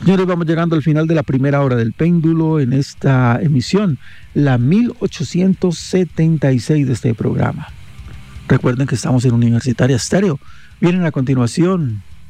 Señores, vamos llegando al final de la primera hora del péndulo en esta emisión, la 1876 de este programa. Recuerden que estamos en Universitaria Estéreo. Vienen a continuación